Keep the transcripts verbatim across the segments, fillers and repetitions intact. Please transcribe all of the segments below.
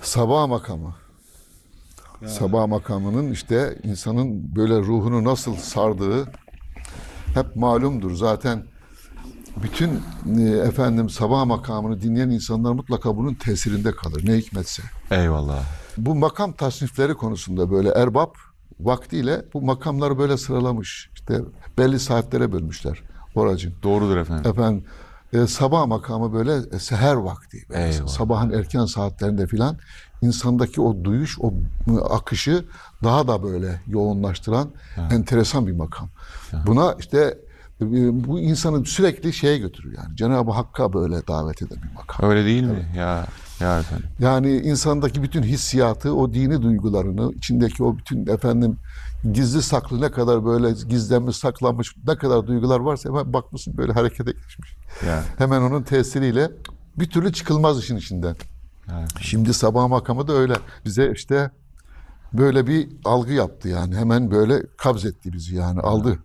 Sabah makamı. Ya. Sabah makamının işte insanın böyle ruhunu nasıl sardığı hep malumdur. Zaten bütün e, efendim sabah makamını dinleyen insanlar mutlaka bunun tesirinde kalır. Ne hikmetse. Eyvallah. Bu makam tasnifleri konusunda böyle erbap vaktiyle bu makamları böyle sıralamış. İşte belli saatlere bölmüşler oracın. Doğrudur efendim. Efendim e, sabah makamı böyle e, seher vakti. Böyle Eyvallah. sabahın erken saatlerinde filan insandaki o duyuş, o e, akışı daha da böyle yoğunlaştıran Ha. enteresan bir makam. Ha. Buna işte e, bu insanı sürekli şeye götürüyor yani. Cenab-ı Hakk'a böyle davet eden bir makam. Öyle değil mi? Ya ya efendim. Yani insandaki bütün hissiyatı, o dini duygularını, içindeki o bütün efendim gizli saklı ne kadar böyle gizlenmiş, saklanmış ne kadar duygular varsa hemen bakmışsın böyle harekete geçmiş. Ya. Hemen onun tesiriyle bir türlü çıkılmaz işin içinden. Ya. Şimdi sabah makamı da öyle. Bize işte böyle bir algı yaptı yani. Hemen böyle kabzetti bizi yani. Aldı.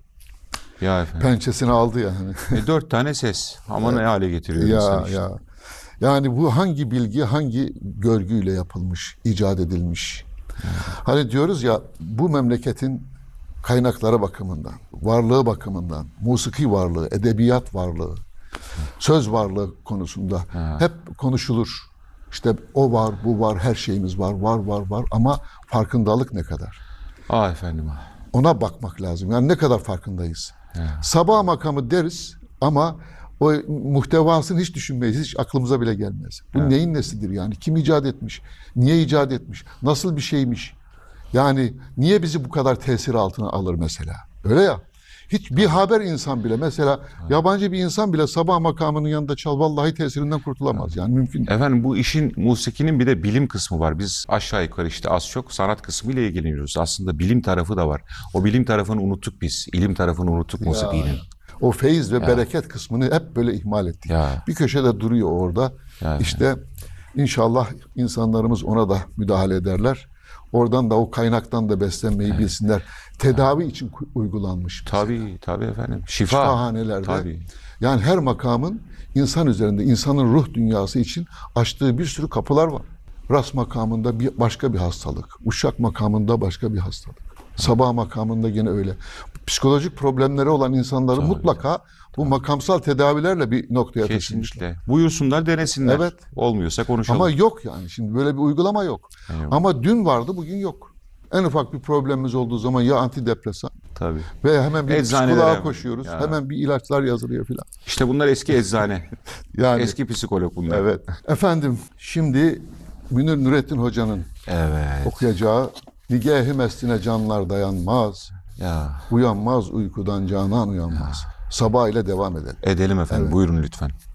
Ya efendim. Pençesini aldı yani. E, dört tane ses. Ama ne hale getiriyor Ya insan işte. ya. Yani bu hangi bilgi, hangi görgüyle yapılmış, icat edilmiş? Hani diyoruz ya bu memleketin kaynakları bakımından, varlığı bakımından, musiki varlığı, edebiyat varlığı, söz varlığı konusunda Ha. hep konuşulur. İşte o var, bu var, her şeyimiz var, var, var, var ama farkındalık ne kadar? Ah efendim. ah. Ona bakmak lazım. Yani ne kadar farkındayız? Ya. Sabah makamı deriz ama o muhtevasını hiç düşünmeyiz. Hiç aklımıza bile gelmez. Bu Evet. neyin nesidir yani? Kim icat etmiş? Niye icat etmiş? Nasıl bir şeymiş? Yani niye bizi bu kadar tesir altına alır mesela? Öyle ya. Hiç bir haber insan bile mesela yabancı bir insan bile sabah makamının yanında çal vallahi tesirinden kurtulamaz. Yani mümkün değil. Efendim bu işin musikinin bir de bilim kısmı var. Biz aşağı yukarı işte az çok sanat kısmı ile ilgileniyoruz. Aslında bilim tarafı da var. O bilim tarafını unuttuk biz. İlim tarafını unuttuk musikinin. O feyiz ve Ya. bereket kısmını hep böyle ihmal ettik. Ya. Bir köşede duruyor orada. Ya. İşte inşallah insanlarımız ona da müdahale ederler. Oradan da o kaynaktan da beslenmeyi bilsinler. Tedavi için ku- uygulanmış. mesela. Tabii tabii efendim. Şifa. Şifahanelerde. Tabii. Yani her makamın insan üzerinde, insanın ruh dünyası için açtığı bir sürü kapılar var. Ras makamında bir başka bir hastalık. Uşak makamında başka bir hastalık. Sabah makamında gene öyle. Psikolojik problemleri olan insanları Tabii. mutlaka bu makamsal tedavilerle bir noktaya taşımışlar. Kesinlikle. Buyursunlar denesinler. Evet. Olmuyorsa konuşalım. Ama yok yani. Şimdi böyle bir uygulama yok. Eyvallah. Ama dün vardı, bugün yok. En ufak bir problemimiz olduğu zaman ya antidepresan Tabii. ve hemen bir Eczanelere psikoloğa hemen. koşuyoruz. Ya. Hemen bir ilaçlar yazılıyor filan. İşte bunlar eski eczane. Yani Eski psikolog bunlar. evet. Efendim şimdi Münir Nurettin Hoca'nın Evet. okuyacağı Nigâh-ı mestine canlar dayanmaz. Ya. Uyanmaz uykudan canan uyanmaz. Sabah ile devam edelim. Edelim efendim. Evet. Buyurun lütfen.